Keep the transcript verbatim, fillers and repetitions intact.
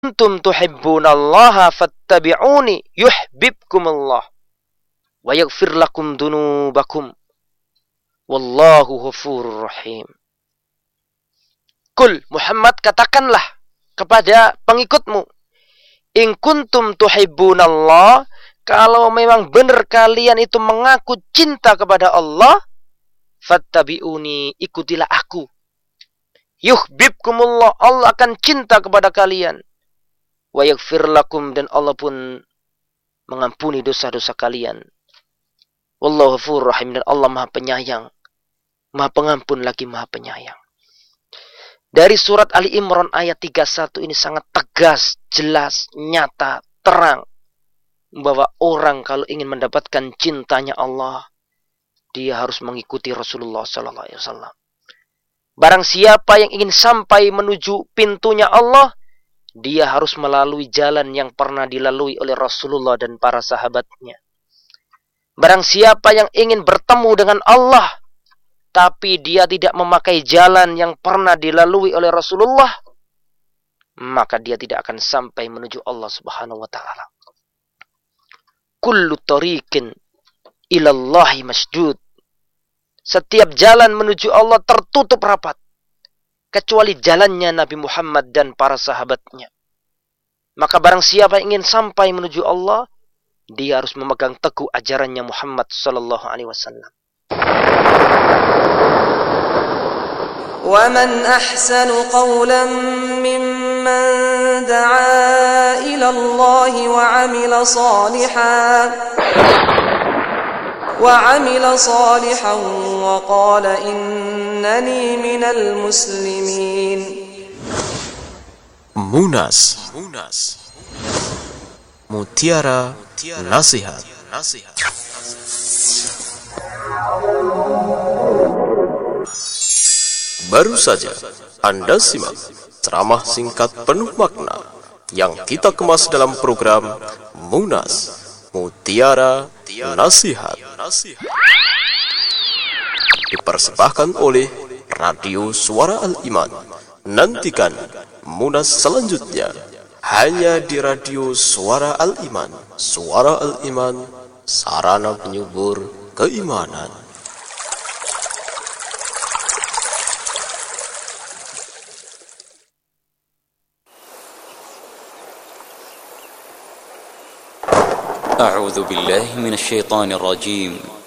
kuntum tuhibbunallaha fattabi'uni yuhibbukumullah wa yaghfir lakum dunubakum wallahu ghafurur rahim. Kul Muhammad, katakanlah kepada pengikutmu, in kuntum tuhibbunallah, kalau memang benar kalian itu mengaku cinta kepada Allah, fattabi'uni, ikutilah aku. Yuhibbukumullah, Allah akan cinta kepada kalian. Wa yaghfir lakum, dan Allah pun mengampuni dosa-dosa kalian. Wallahu ghafurur rahim, dan Allah Maha Penyayang, Maha Pengampun lagi Maha Penyayang. Dari surat Ali Imran ayat tiga puluh satu ini sangat tegas, jelas, nyata, terang, bahwa orang kalau ingin mendapatkan cintanya Allah, dia harus mengikuti Rasulullah sallallahu alaihi wasallam. Barang siapa yang ingin sampai menuju pintunya Allah, dia harus melalui jalan yang pernah dilalui oleh Rasulullah dan para sahabatnya. Barang siapa yang ingin bertemu dengan Allah, tapi dia tidak memakai jalan yang pernah dilalui oleh Rasulullah, maka dia tidak akan sampai menuju Allah Subhanahu wa taala. Kullu tariqin ilallahi masjud. Setiap jalan menuju Allah tertutup rapat, kecuali jalannya Nabi Muhammad dan para sahabatnya. Maka barang siapa yang ingin sampai menuju Allah, dia harus memegang teguh ajarannya Muhammad sallallahu alaihi wasallam. وَمَنْ أَحْسَنُ قَوْلًا مِّمَّنْ دَعَا إِلَى اللَّهِ وَعَمِلَ صَالِحًا وَعَمِلَ صَالِحًا وَقَالَ إِنَّنِي مِنَ الْمُسْلِمِينَ. Munas, Mutiara Nasihat. Baru saja Anda simak ceramah singkat penuh makna yang kita kemas dalam program Munas, Mutiara Nasihat, dipersembahkan oleh Radio Suara Al-Iman. Nantikan Munas selanjutnya hanya di Radio Suara Al-Iman. Suara Al-Iman, sarana penyubur keimanan. أعوذ بالله من الشيطان الرجيم